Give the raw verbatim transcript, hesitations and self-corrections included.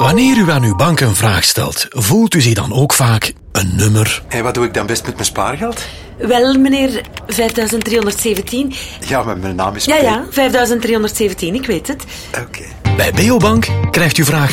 Wanneer u aan uw bank een vraag stelt, voelt u zich dan ook vaak een nummer? En wat doe ik dan best met mijn spaargeld? Wel, meneer, vijfduizend driehonderdzeventien. Ja, maar mijn naam is... Ja, ja, vijfduizend driehonderdzeventien, ik weet het. Oké. Bij Beobank krijgt u vraag